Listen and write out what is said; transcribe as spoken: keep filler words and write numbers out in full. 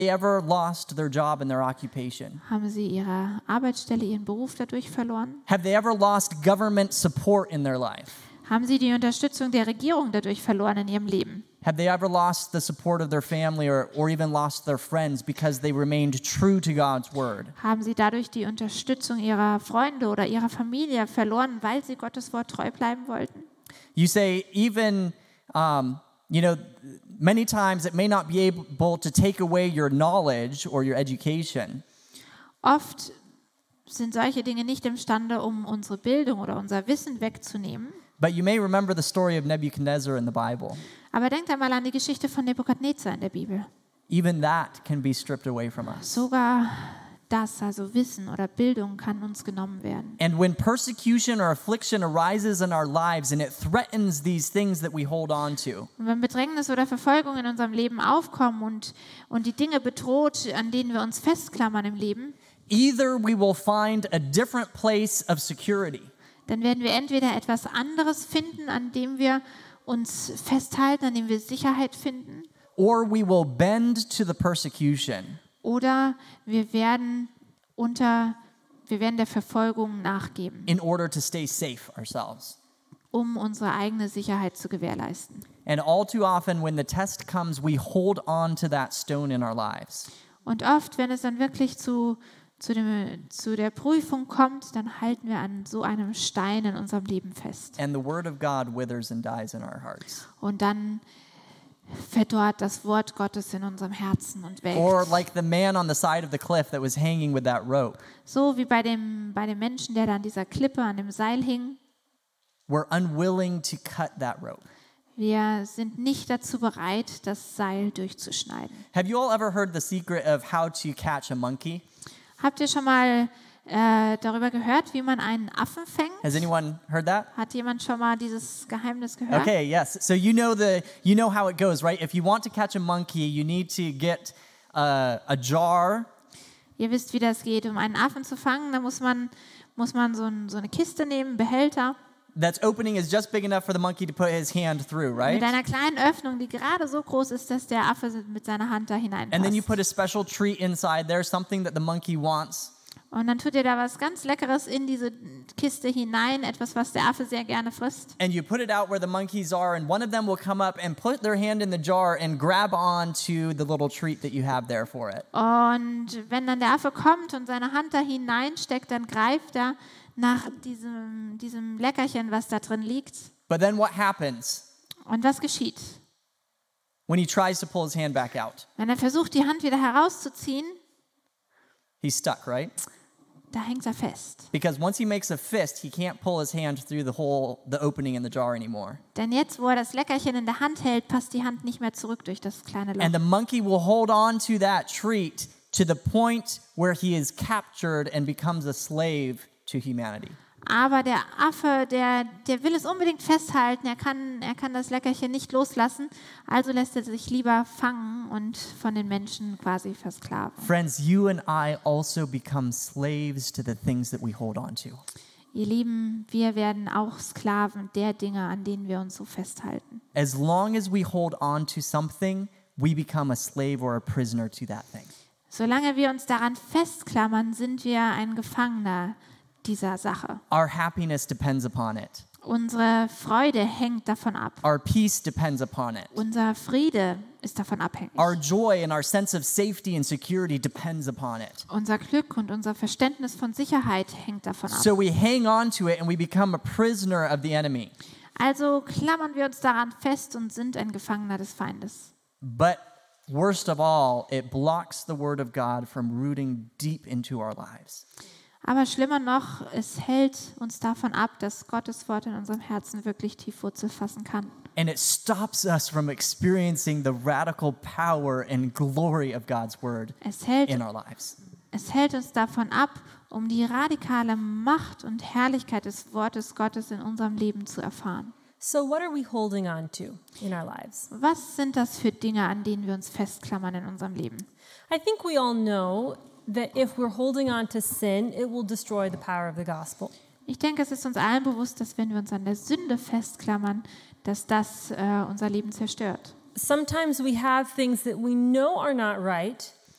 they ever lost their job and their occupation? Haben sie ihre Arbeitsstelle, ihren Beruf dadurch verloren? Have they ever lost government support in their life? Haben sie die Unterstützung der Regierung dadurch verloren in ihrem Leben? Have they ever lost the support of their family or, or even lost their friends because they remained true to God's word? Haben sie dadurch die Unterstützung ihrer Freunde oder ihrer Familie verloren, weil sie Gottes Wort treu bleiben wollten? You say even, um, you know, many times it may not be able to take away your knowledge or your education. Oft sind solche Dinge nicht imstande, um unsere Bildung oder unser Wissen wegzunehmen. But you may remember the story of Nebuchadnezzar in the Bible. Aber denkt einmal an die Geschichte von Nebukadnezar in der Bibel. Even that can be stripped away from us. Sogar das, also Wissen oder Bildung, kann uns genommen werden. And when persecution or affliction arises in our lives and it threatens these things that we hold on to, Und wenn Bedrängnis oder Verfolgung in unserem Leben aufkommen und, und die Dinge bedroht, an denen wir uns festklammern im Leben, either we will find a different place of security, dann werden wir entweder etwas anderes finden, an dem wir uns festhalten, an dem wir Sicherheit finden, or we will bend to the persecution oder wir werden unter, wir werden der Verfolgung nachgeben, in order to stay safe ourselves. um unsere eigene Sicherheit zu gewährleisten. And all too often when the test comes, we hold on to that stone in our lives. Und oft, wenn es dann wirklich zu, zu, dem, zu der Prüfung kommt, dann halten wir an so einem Stein in unserem Leben fest. And the word of God withers and dies in our hearts. Und dann verdorrt das Wort Gottes in unserem Herzen und welkt. Or like the man on the side of the cliff that was hanging with that rope. So wie bei dem, bei dem Menschen, der da an dieser Klippe, an dem Seil hing. We're unwilling to cut that rope. Wir sind nicht dazu bereit, das Seil durchzuschneiden. Have you all ever heard the secret of how to catch a monkey? Habt ihr schon mal äh, darüber gehört, wie man einen Affen fängt? Has anyone heard that? Hat jemand schon mal dieses Geheimnis gehört? Okay, yes. So you know the you know how it goes, right? If you want to catch a monkey, you need to get uh, a jar. Ihr wisst, wie das geht. Um einen Affen zu fangen, da muss man, muss man so, ein, so eine Kiste nehmen, einen Behälter. That's opening is just big enough for the monkey to put his hand through, Mit right? einer kleinen Öffnung, die gerade so groß ist, dass der Affe mit seiner Hand da And then you hineinpasst. put a special treat inside there, something that the monkey wants. Und dann tut ihr da was ganz Leckeres in diese Kiste hinein, etwas, was der Affe sehr gerne frisst. And you put it out where the monkeys are, and one of them will come up and put their hand in the jar and grab on to the little treat that you have there for it. Und wenn dann der Affe kommt und seine Hand da hineinsteckt, dann greift er nach diesem, diesem Leckerchen, was da drin liegt. But then what happens Und was geschieht? when he tries to pull his hand back out? Wenn er versucht, die Hand wieder herauszuziehen, He's stuck, right? da hängt er fest. Because once he makes a fist, he can't pull his hand through the hole, the opening in the jar anymore. Denn jetzt, wo er das Leckerchen in der Hand hält, passt die Hand nicht mehr zurück durch das kleine Loch. And the monkey will hold on to that treat to the point where he is captured and becomes a slave to humanity. Aber der Affe, der, der will es unbedingt festhalten. Er kann, er kann das Leckerchen nicht loslassen. Also lässt er sich lieber fangen und von den Menschen quasi versklaven. Friends, you and I also become slaves to the things that we hold on to. Ihr Lieben, wir werden auch Sklaven der Dinge, an denen wir uns so festhalten. As long as we hold on to something, we become a slave or a prisoner to that thing. Solange wir uns daran festklammern, sind wir ein Gefangener dieser Sache. Our happiness depends upon it. Unsere Freude hängt davon ab. Our peace depends upon it. Unser Friede ist davon abhängig. Our joy and our sense of safety and security depends upon it. Unser Glück und unser Verständnis von Sicherheit hängt davon ab. So we hang on to it and we become a prisoner of the enemy. Also klammern wir uns daran fest und sind ein Gefangener des Feindes. But worst of all, it blocks the word of God from rooting deep into our lives. Aber schlimmer noch, es hält uns davon ab, dass Gottes Wort in unserem Herzen wirklich tief Wurzel fassen kann. And it stops us from experiencing the radical power and glory of God's word Es hält, in our lives. es hält uns davon ab, um die radikale Macht und Herrlichkeit des Wortes Gottes in unserem Leben zu erfahren. So what are we holding on to in our lives? Was sind das für Dinge, an denen wir uns festklammern in unserem Leben? I think we all know that if we're holding on to sin, it will destroy the power of the gospel. Ich denke, es ist uns allen bewusst, dass wenn wir uns an der Sünde festklammern, dass das äh, unser Leben zerstört. Sometimes we have things that we know are not right,